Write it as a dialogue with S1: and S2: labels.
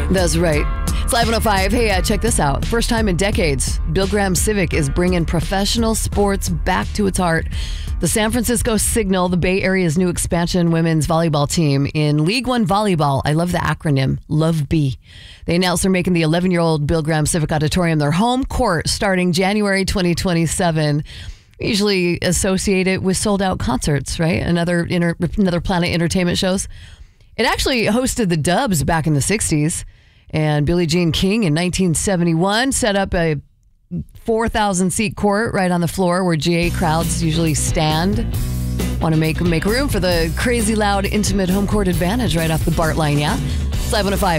S1: That's right. It's Live 105. Hey, check this out. First time in decades, Bill Graham Civic is bringing professional sports back to its heart. The San Francisco Signal, the Bay Area's new expansion women's volleyball team in League One Volleyball. I love the acronym, Love B. They announced they're making the 11-year-old Bill Graham Civic Auditorium their home court starting January 2027. We usually associate it with sold-out concerts, right? Another Planet Entertainment shows. It actually hosted the Dubs back in the 60s. And Billie Jean King in 1971 set up a 4,000-seat court right on the floor where GA crowds usually stand. Want to make room for the crazy loud, intimate home court advantage right off the BART line, yeah? It's Live 105.